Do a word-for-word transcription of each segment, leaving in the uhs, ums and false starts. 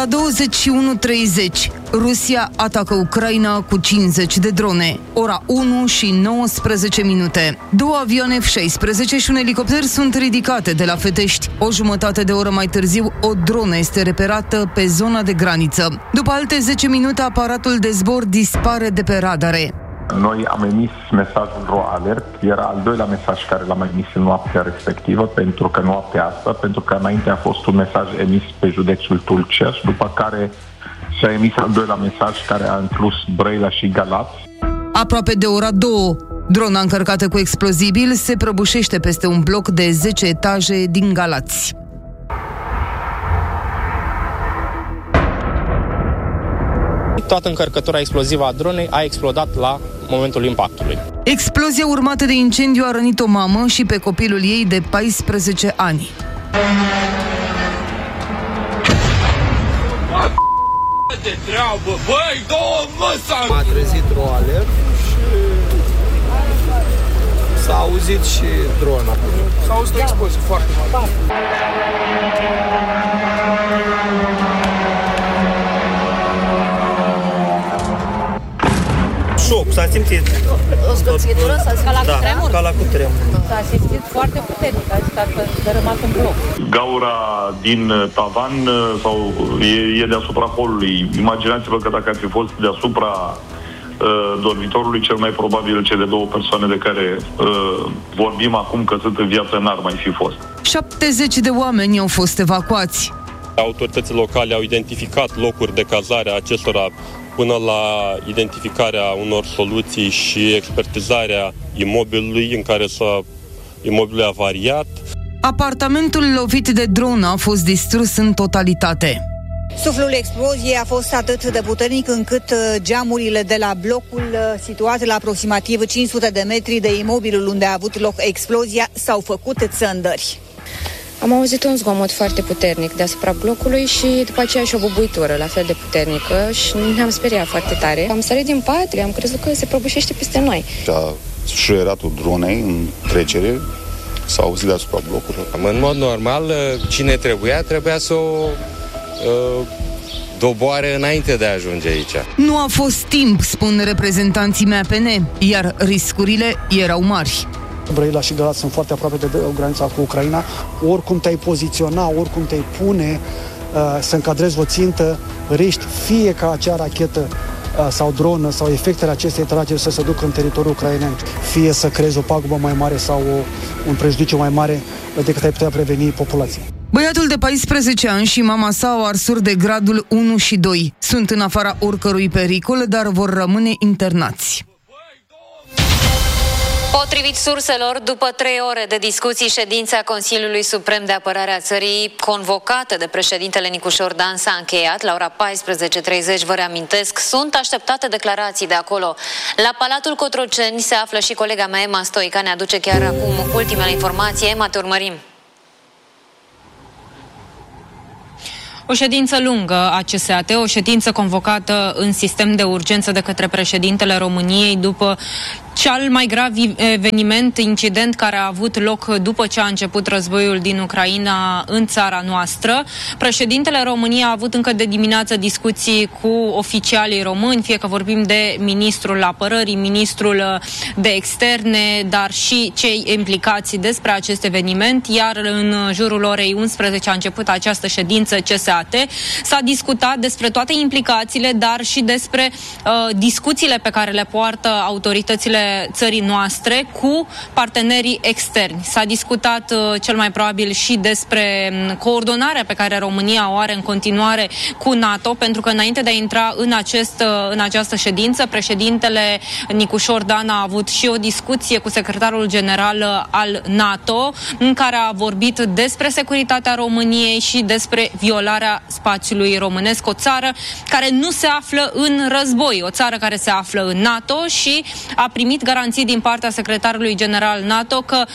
Ora douăzeci și unu treizeci. Rusia atacă Ucraina cu cincizeci de drone. Ora unu și nouăsprezece minute. Două avioane F șaisprezece și un elicopter sunt ridicate de la Fetești. O jumătate de oră mai târziu, o dronă este reperată pe zona de graniță. După alte zece minute, aparatul de zbor dispare de pe radare. Noi am emis mesajul RO Alert, era al doilea mesaj care l-am emis în noaptea respectivă, pentru că noaptea asta, pentru că înainte a fost un mesaj emis pe județul Tulcea, după care s-a emis al doilea mesaj care a inclus Brăila și Galați. Aproape de ora două, drona încărcată cu explozibil se prăbușește peste un bloc de zece etaje din Galați. Toată încărcătura explozivă a dronei a explodat la momentul impactului. Explozia urmată de incendiu a rănit o mamă și pe copilul ei de paisprezece ani. De treabă, băi, două măsa! M-a trezit RO Alert și s-a auzit și drona. S-a auzit o explozie foarte mare. Șoc, s-a simțit. O zgârțitură? Ca la da, cutremur? ca la cutremur. S-a simțit foarte puternic, a zis că a dărâmat un bloc. Gaura din tavan sau e, e deasupra holului. Imaginați-vă că dacă ar fi fost deasupra uh, dormitorului, cel mai probabil cele două persoane de care uh, vorbim acum că sunt în viață n-ar mai fi fost. șaptezeci de oameni au fost evacuați. Autoritățile locale au identificat locuri de cazare a acestora până la identificarea unor soluții și expertizarea imobilului în care s-a imobilul avariat. Apartamentul lovit de dronă a fost distrus în totalitate. Suflul exploziei a fost atât de puternic încât geamurile de la blocul situat la aproximativ cinci sute de metri de imobilul unde a avut loc explozia s-au făcut țăndări. Am auzit un zgomot foarte puternic deasupra blocului și după aceea și o bubuitură la fel de puternică și ne-am speriat foarte tare. Am sărit din pat, am crezut că se prăbușește peste noi. A șuieratul dronei în trecere s-a auzit deasupra blocului. În mod normal, cine trebuia, trebuia să o uh, doboare înainte de a ajunge aici. Nu a fost timp, spun reprezentanții M A P N, iar riscurile erau mari. Brăila și Galați sunt foarte aproape de granița cu Ucraina. Oricum te-ai poziționa, oricum te-ai pune uh, să încadrezi o țintă, riști fie ca acea rachetă uh, sau dronă sau efectele acestei trageri să se ducă în teritoriul ucrainean, fie să creezi o pagubă mai mare sau o, un prejudiciu mai mare decât ai putea preveni populația. Băiatul de paisprezece ani și mama sa au arsuri de gradul unu și doi. Sunt în afara oricărui pericol, dar vor rămâne internați. Potrivit surselor, după trei ore de discuții, ședința Consiliului Suprem de Apărare a țării, convocată de președintele Nicușor Dan, s-a încheiat. La ora paisprezece treizeci, vă reamintesc, sunt așteptate declarații de acolo. La Palatul Cotroceni se află și colega mea, Emma Stoica, ne aduce chiar acum ultimele informații. Emma, te urmărim. O ședință lungă a C S A T, o ședință convocată în sistem de urgență de către președintele României după cel mai grav eveniment, incident care a avut loc după ce a început războiul din Ucraina în țara noastră. Președintele României a avut încă de dimineață discuții cu oficialii români, fie că vorbim de ministrul apărării, ministrul de externe, dar și cei implicați despre acest eveniment, iar în jurul orei unsprezece a început această ședință C S A T. S-a discutat despre toate implicațiile, dar și despre uh, discuțiile pe care le poartă autoritățile țării noastre cu partenerii externi. S-a discutat uh, cel mai probabil și despre coordonarea pe care România o are în continuare cu NATO, pentru că înainte de a intra în, acest, uh, în această ședință, președintele Nicușor Dan a avut și o discuție cu secretarul general al NATO, în care a vorbit despre securitatea României și despre violarea spațiului românesc, o țară care nu se află în război, o țară care se află în NATO și a primit garanții din partea secretarului general NATO că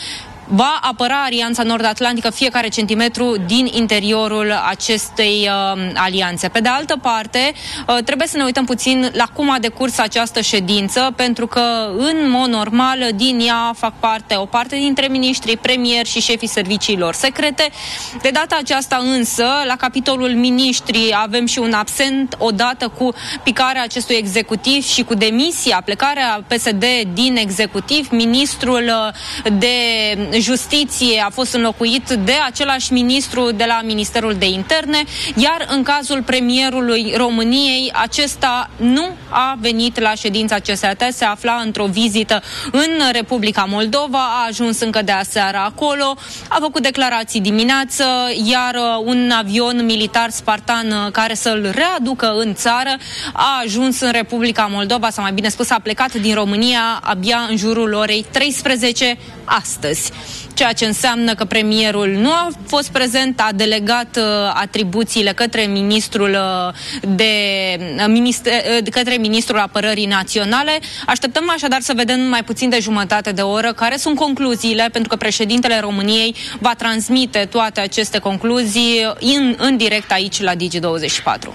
va apăra Alianța Nord-Atlantică fiecare centimetru din interiorul acestei uh, alianțe. Pe de altă parte, uh, trebuie să ne uităm puțin la cum a decurs această ședință, pentru că, în mod normal, din ea fac parte o parte dintre miniștrii, premieri și șefii serviciilor secrete. De data aceasta însă, la capitolul miniștri avem și un absent, odată cu picarea acestui executiv și cu demisia, plecarea P S D din executiv. Ministrul de Justiție a fost înlocuit de același ministru de la Ministerul de Interne, iar în cazul premierului României, acesta nu a venit la ședința C S A T, se afla într-o vizită în Republica Moldova, a ajuns încă de aseară acolo, a făcut declarații dimineață, iar un avion militar spartan care să-l readucă în țară a ajuns în Republica Moldova, sau mai bine spus, a plecat din România abia în jurul orei treisprezece astăzi. Ceea ce înseamnă că premierul nu a fost prezent, a delegat uh, atribuțiile către ministrul uh, de uh, minister, uh, către ministrul Apărării Naționale. Așteptăm așadar să vedem mai puțin de jumătate de oră care sunt concluziile, pentru că președintele României va transmite toate aceste concluzii în, în direct aici la Digi douăzeci și patru.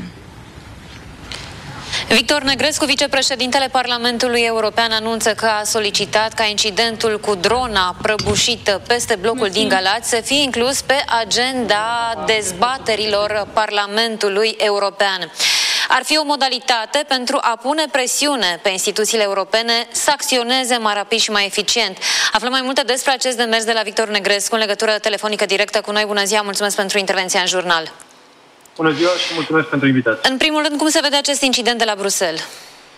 Victor Negrescu, vicepreședintele Parlamentului European, anunță că a solicitat ca incidentul cu drona prăbușită peste blocul din Galați să fie inclus pe agenda dezbaterilor Parlamentului European. Ar fi o modalitate pentru a pune presiune pe instituțiile europene să acționeze mai rapid și mai eficient. Aflăm mai multe despre acest demers de la Victor Negrescu în legătură telefonică directă cu noi. Bună ziua, mulțumesc pentru intervenția în jurnal. Bună ziua și mulțumesc pentru invitație. În primul rând, cum se vede acest incident de la Bruxelles?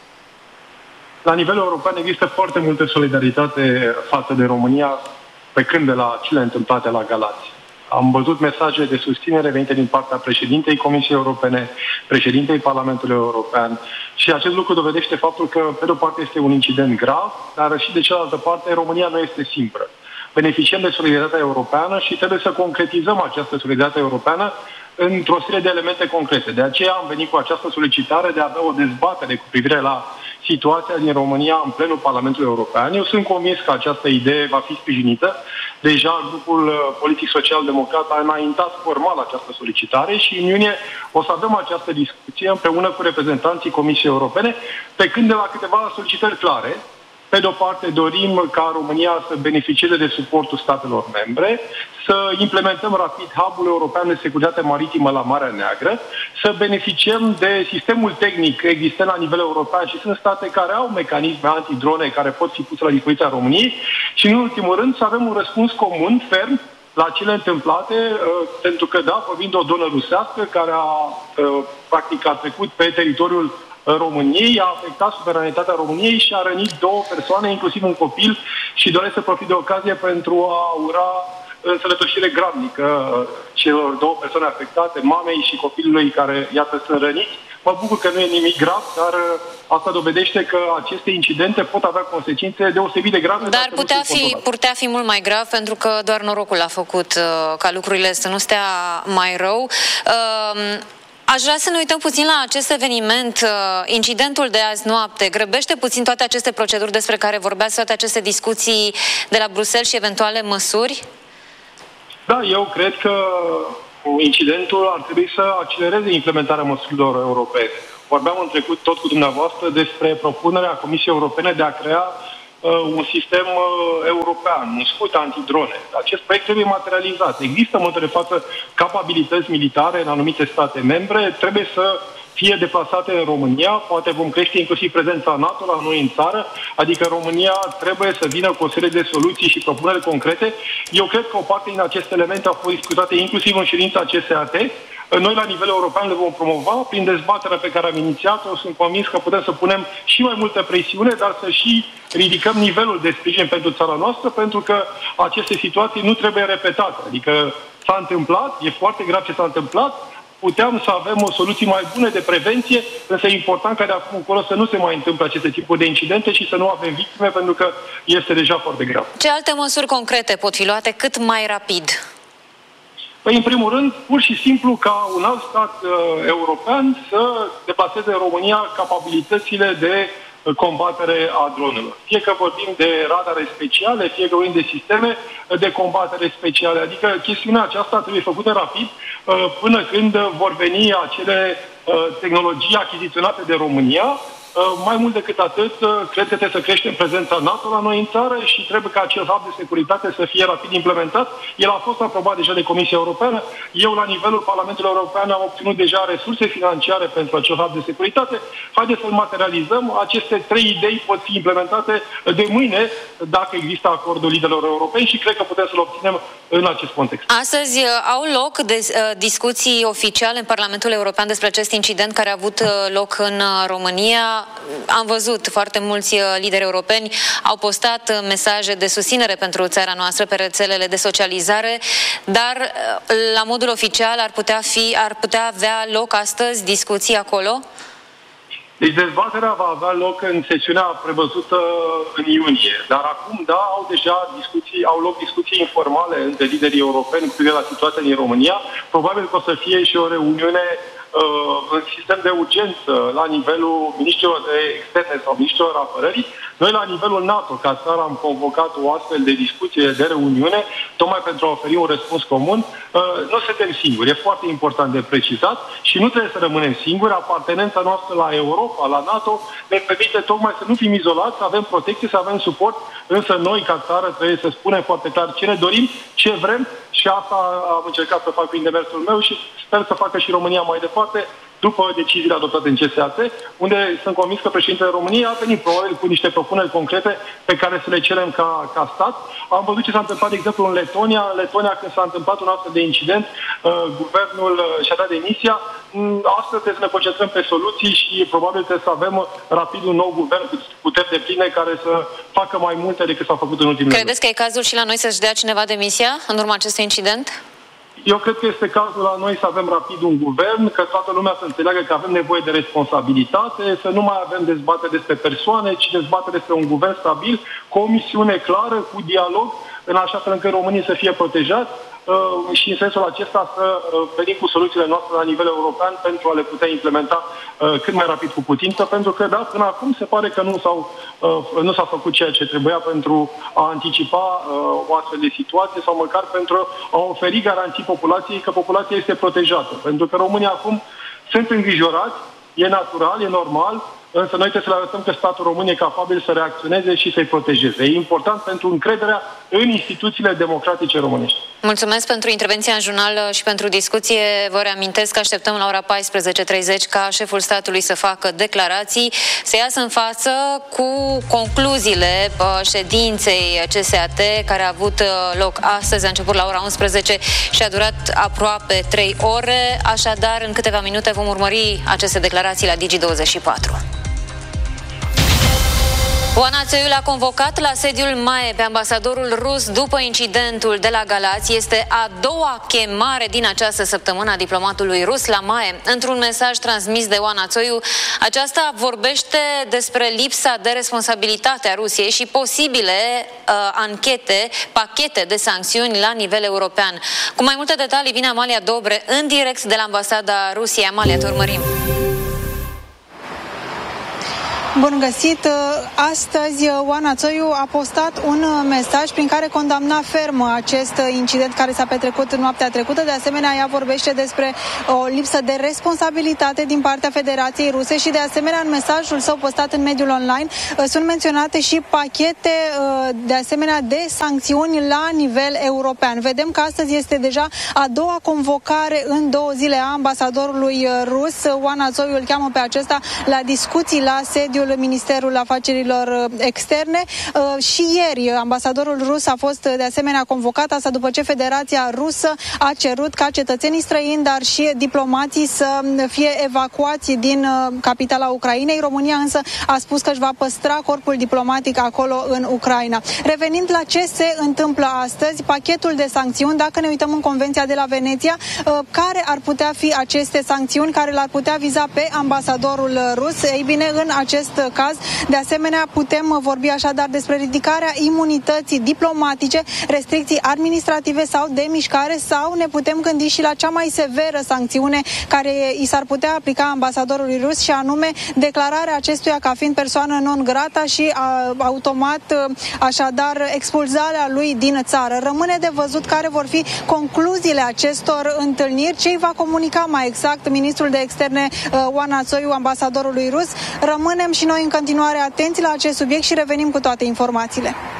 La nivel european există foarte multă solidaritate față de România pe când de la cele întâmplate la Galați. Am văzut mesaje de susținere venite din partea președintei Comisiei Europene, președintei Parlamentului European și acest lucru dovedește faptul că, pe de o parte, este un incident grav, dar și de cealaltă parte, România nu este simplă. Beneficiem de solidaritatea europeană și trebuie să concretizăm această solidaritate europeană într-o serie de elemente concrete. De aceea am venit cu această solicitare de a avea o dezbatere cu privire la situația din România în plenul Parlamentului European. Eu sunt convins că această idee va fi sprijinită. Deja grupul politic social-democrat a înaintat formal această solicitare și în iunie o să avem această discuție împreună cu reprezentanții Comisiei Europene, pe când de la câteva solicitări clare. Pe de o parte, dorim ca România să beneficieze de suportul statelor membre, să implementăm rapid hub-ul european de securitate maritimă la Marea Neagră, să beneficiem de sistemul tehnic existent la nivel european și sunt state care au mecanisme antidrone care pot fi puse la dispoziția României și, în ultimul rând, să avem un răspuns comun, ferm, la cele întâmplate, pentru că, da, vorbim de o dronă rusească care a, practic, a trecut pe teritoriul României, a afectat suveranitatea României și a rănit două persoane, inclusiv un copil, și doresc să profit de ocazie pentru a ura însănătoșire grabnică celor două persoane afectate, mamei și copilului care, iată, sunt răniți. Mă bucur că nu e nimic grav, dar asta dovedește că aceste incidente pot avea consecințe deosebit de grave. Dar putea fi, putea fi mult mai grav, pentru că doar norocul a făcut uh, ca lucrurile să nu stea mai rău. Uh, Aș vrea să ne uităm puțin la acest eveniment, incidentul de azi noapte. Grăbește puțin toate aceste proceduri despre care vorbeați, toate aceste discuții de la Bruxelles și eventuale măsuri? Da, eu cred că incidentul ar trebui să accelereze implementarea măsurilor europene. Vorbeam în trecut tot cu dumneavoastră despre propunerea Comisiei Europene de a crea un sistem european, un scut antidrone. Acest proiect trebuie materializat. Există în momentul de față capabilități militare în anumite state membre, trebuie să fie deplasate în România, poate vom crește inclusiv prezența NATO la noi în țară, adică România trebuie să vină cu o serie de soluții și propuneri concrete. Eu cred că o parte din aceste elemente au fost discutate inclusiv în ședința C S A T. Noi, la nivel european, le vom promova prin dezbaterea pe care am inițiat-o. Sunt convins că putem să punem și mai multă presiune, dar să și ridicăm nivelul de sprijin pentru țara noastră, pentru că aceste situații nu trebuie repetate. Adică s-a întâmplat, e foarte grav ce s-a întâmplat, puteam să avem o soluție mai bună de prevenție, însă e important ca de acum încolo să nu se mai întâmple aceste tipuri de incidente și să nu avem victime, pentru că este deja foarte grav. Ce alte măsuri concrete pot fi luate cât mai rapid? Păi, în primul rând, pur și simplu, ca un alt stat uh, european să deplaseze în România capabilitățile de combatere a dronelor. Fie că vorbim de radare speciale, fie că vorbim de sisteme de combatere speciale. Adică chestiunea aceasta trebuie făcută rapid până când vor veni acele tehnologii achiziționate de România. Mai mult decât atât, cred că trebuie să creștem prezența NATO la noi în țară și trebuie ca acel hub de securitate să fie rapid implementat. El a fost aprobat deja de Comisia Europeană. Eu, la nivelul Parlamentului European, am obținut deja resurse financiare pentru acel hub de securitate. Haideți să-l materializăm. Aceste trei idei pot fi implementate de mâine, dacă există acordul liderilor europeni, și cred că putem să-l obținem în acest context. Astăzi au loc de, discuții oficiale în Parlamentul European despre acest incident care a avut loc în România. Am văzut foarte mulți lideri europeni au postat mesaje de susținere pentru țara noastră pe rețelele de socializare, dar la modul oficial ar putea fi, ar putea avea loc astăzi discuții acolo? Deci dezbaterea va avea loc în sesiunea prevăzută în iunie, dar acum, da, au deja discuții, au loc discuții informale între liderii europeni cu privire la situația din România. Probabil că o să fie și o reuniune în sistem de urgență la nivelul ministrilor de externe sau ministrilor apărării. Noi, la nivelul NATO, ca țară, am convocat o astfel de discuție, de reuniune, tocmai pentru a oferi un răspuns comun. Nu suntem singuri, e foarte important de precizat și nu trebuie să rămânem singuri. Apartenența noastră la Europa, la NATO, ne permite tocmai să nu fim izolați, să avem protecție, să avem suport, însă noi, ca țară, trebuie să spunem foarte clar ce ne dorim, ce vrem, și asta am încercat să fac prin demersul meu și sper să facă și România mai departe, după deciziile adoptate în C S A T, unde sunt convins că președintele României a venit probabil cu niște propuneri concrete pe care să le cerem ca, ca stat. Am văzut ce s-a întâmplat, de exemplu, în Letonia. În Letonia, când s-a întâmplat un astfel de incident, uh, guvernul și-a dat demisia. Astăzi trebuie să ne concentrăm pe soluții și probabil trebuie să avem rapid un nou guvern cu puteri de pline care să facă mai multe decât s-a făcut în ultimele luni. Credeți că e cazul și la noi să-și dea cineva demisia în urma acestui incident? Eu cred că este cazul la noi să avem rapid un guvern, că toată lumea să înțeleagă că avem nevoie de responsabilitate, să nu mai avem dezbateri despre persoane, ci dezbateri despre un guvern stabil, cu o misiune clară, cu dialog, în așa fel încât românii să fie protejați uh, și în sensul acesta să uh, venim cu soluțiile noastre la nivel european pentru a le putea implementa uh, cât mai rapid cu putință, pentru că, da, până acum se pare că nu, s-au, uh, nu s-a făcut ceea ce trebuia pentru a anticipa uh, o astfel de situație sau măcar pentru a oferi garanții populației că populația este protejată. Pentru că românii acum sunt îngrijorați, e natural, e normal, însă noi trebuie să le arătăm că statul român e capabil să reacționeze și să-i protejeze. E important pentru încrederea în instituțiile democratice românești. Mulțumesc pentru intervenția în jurnal și pentru discuție. Vă reamintesc că așteptăm la ora paisprezece treizeci ca șeful statului să facă declarații, să iasă în față cu concluziile ședinței C S A T care a avut loc astăzi, a început la ora unsprezece și a durat aproape trei ore. Așadar, în câteva minute vom urmări aceste declarații la Digi douăzeci și patru. Oana Țoiu l-a convocat la sediul M A E pe ambasadorul rus după incidentul de la Galați. Este a doua chemare din această săptămână a diplomatului rus la M A E. Într-un mesaj transmis de Oana Țoiu, aceasta vorbește despre lipsa de responsabilitate a Rusiei și posibile uh, anchete, pachete de sancțiuni la nivel european. Cu mai multe detalii vine Amalia Dobre în direct de la ambasada Rusiei. Amalia, te urmărim. Bun găsit! Astăzi Oana Țoiu a postat un mesaj prin care condamna ferm acest incident care s-a petrecut noaptea trecută. De asemenea, ea vorbește despre o lipsă de responsabilitate din partea Federației Ruse și de asemenea în mesajul său postat în mediul online sunt menționate și pachete de asemenea de sancțiuni la nivel european. Vedem că astăzi este deja a doua convocare în două zile a ambasadorului rus. Oana Țoiu îl cheamă pe acesta la discuții la sediul Ministerul Afacerilor Externe și ieri ambasadorul rus a fost de asemenea convocat, asta după ce Federația Rusă a cerut ca cetățenii străini, dar și diplomații să fie evacuați din capitala Ucrainei. România însă a spus că își va păstra corpul diplomatic acolo în Ucraina. Revenind la ce se întâmplă astăzi, pachetul de sancțiuni, dacă ne uităm în Convenția de la Veneția, care ar putea fi aceste sancțiuni care l-ar putea viza pe ambasadorul rus? Ei bine, în acest acest caz. De asemenea, putem vorbi așadar despre ridicarea imunității diplomatice, restricții administrative sau de mișcare, sau ne putem gândi și la cea mai severă sancțiune care i s-ar putea aplica ambasadorului rus, și anume declararea acestuia ca fiind persoană non grata și a, automat așadar expulzarea lui din țară. Rămâne de văzut care vor fi concluziile acestor întâlniri, ce îi va comunica mai exact ministrul de externe Oana Țoiu, ambasadorului rus. Rămânem și noi în continuare atenți la acest subiect și revenim cu toate informațiile.